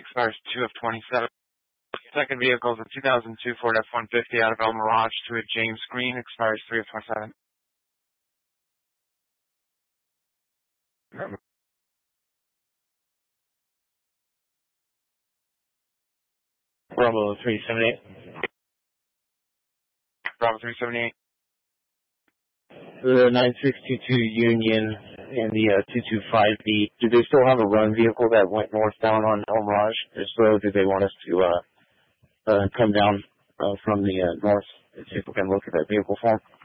expires 2 of 27. Second vehicle is a 2002 Ford F-150 out of El Mirage to a James Green, expires 3 of 27. Bravo 378. Bravo 378. The 9622 Union and the 225B, do they still have a run vehicle that went northbound on El Mirage? If so, do they want us to come down from the north and see if we can look at that vehicle for them?